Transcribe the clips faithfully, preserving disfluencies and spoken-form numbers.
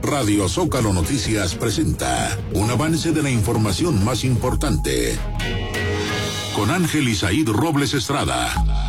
Radio Zócalo Noticias presenta un avance de la información más importante con Ángel Isaíd Robles Estrada.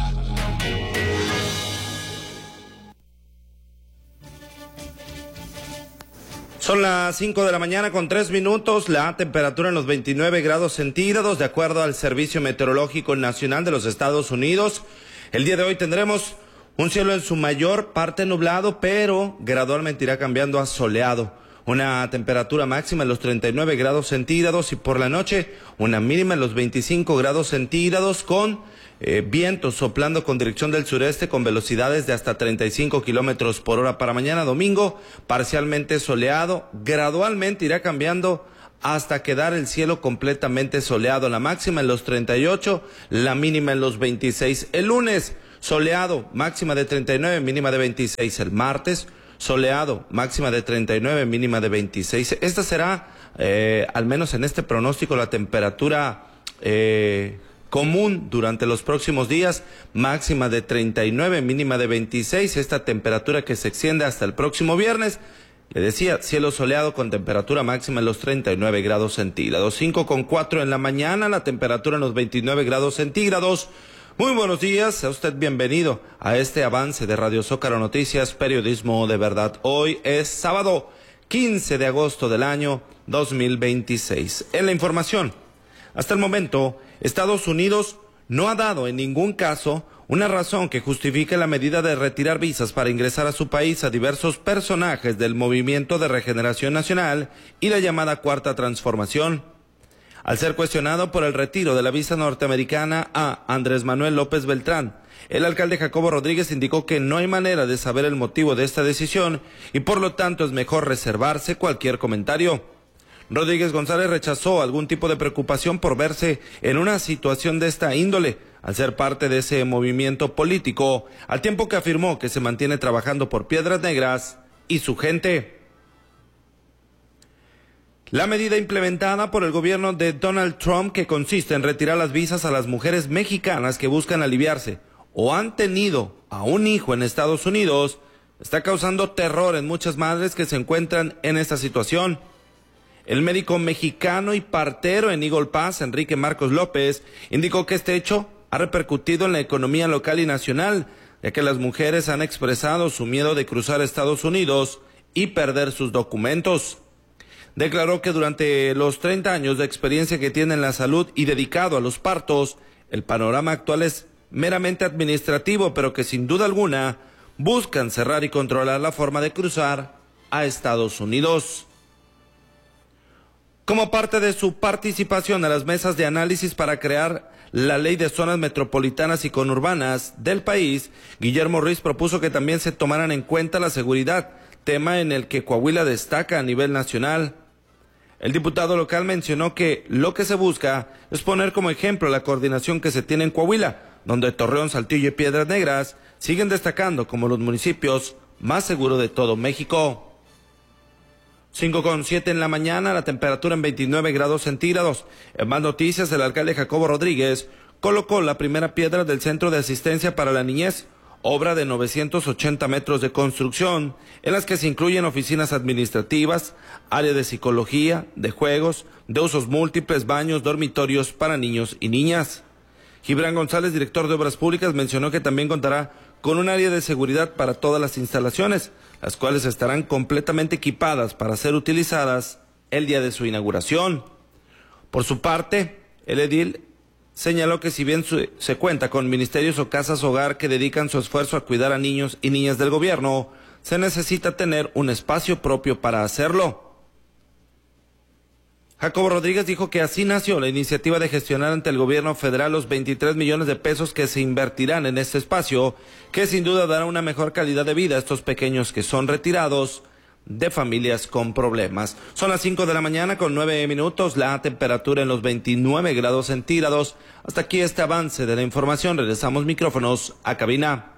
Son las cinco de la mañana con tres minutos, la temperatura en los veintinueve grados centígrados, de acuerdo al Servicio Meteorológico Nacional de los Estados Unidos. El día de hoy tendremos un cielo en su mayor parte nublado, pero gradualmente irá cambiando a soleado. Una temperatura máxima en los treinta y nueve grados centígrados y por la noche una mínima en los veinticinco grados centígrados con eh, vientos soplando con dirección del sureste con velocidades de hasta treinta y cinco kilómetros por hora. Para mañana domingo, parcialmente soleado, gradualmente irá cambiando hasta quedar el cielo completamente soleado. La máxima en los treinta y ocho, la mínima en los veintiséis. El lunes, soleado, máxima de treinta y nueve, mínima de veintiséis. El martes, soleado, máxima de treinta y nueve, mínima de veintiséis. Esta será, eh, al menos en este pronóstico, la temperatura eh, común durante los próximos días, máxima de treinta y nueve, mínima de veintiséis. Esta temperatura que se extiende hasta el próximo viernes. Le decía, cielo soleado con temperatura máxima en los treinta y nueve grados centígrados. cinco con cuatro en la mañana, la temperatura en los veintinueve grados centígrados. Muy buenos días, sea usted bienvenido a este avance de Radio Zócalo Noticias, periodismo de verdad. Hoy es sábado quince de agosto del año dos mil veintiséis. En la información, hasta el momento, Estados Unidos no ha dado en ningún caso una razón que justifique la medida de retirar visas para ingresar a su país a diversos personajes del Movimiento de Regeneración Nacional y la llamada Cuarta Transformación. Al ser cuestionado por el retiro de la visa norteamericana a Andrés Manuel López Beltrán, el alcalde Jacobo Rodríguez indicó que no hay manera de saber el motivo de esta decisión y por lo tanto es mejor reservarse cualquier comentario. Rodríguez González rechazó algún tipo de preocupación por verse en una situación de esta índole, al ser parte de ese movimiento político, al tiempo que afirmó que se mantiene trabajando por Piedras Negras y su gente. La medida implementada por el gobierno de Donald Trump, que consiste en retirar las visas a las mujeres mexicanas que buscan aliviarse o han tenido a un hijo en Estados Unidos, está causando terror en muchas madres que se encuentran en esta situación. El médico mexicano y partero en Eagle Pass, Enrique Marcos López, indicó que este hecho ha repercutido en la economía local y nacional, ya que las mujeres han expresado su miedo de cruzar Estados Unidos y perder sus documentos. Declaró que durante los treinta años de experiencia que tiene en la salud y dedicado a los partos, el panorama actual es meramente administrativo, pero que sin duda alguna buscan cerrar y controlar la forma de cruzar a Estados Unidos. Como parte de su participación en las mesas de análisis para crear la ley de zonas metropolitanas y conurbanas del país, Guillermo Ruiz propuso que también se tomaran en cuenta la seguridad, tema en el que Coahuila destaca a nivel nacional. El diputado local mencionó que lo que se busca es poner como ejemplo la coordinación que se tiene en Coahuila, donde Torreón, Saltillo y Piedras Negras siguen destacando como los municipios más seguros de todo México. cinco con siete en la mañana, la temperatura en veintinueve grados centígrados. En más noticias, el alcalde Jacobo Rodríguez colocó la primera piedra del Centro de Asistencia para la Niñez, obra de novecientos ochenta metros de construcción, en las que se incluyen oficinas administrativas, área de psicología, de juegos, de usos múltiples, baños, dormitorios para niños y niñas. Gibran González, director de Obras Públicas, mencionó que también contará con un área de seguridad para todas las instalaciones, las cuales estarán completamente equipadas para ser utilizadas el día de su inauguración. Por su parte, el edil señaló que si bien se cuenta con ministerios o casas hogar que dedican su esfuerzo a cuidar a niños y niñas del gobierno, se necesita tener un espacio propio para hacerlo. Jacobo Rodríguez dijo que así nació la iniciativa de gestionar ante el gobierno federal los veintitrés millones de pesos que se invertirán en este espacio, que sin duda dará una mejor calidad de vida a estos pequeños que son retirados de familias con problemas. Son las cinco de la mañana con nueve minutos, la temperatura en los veintinueve grados centígrados. Hasta aquí este avance de la información. Regresamos micrófonos a cabina.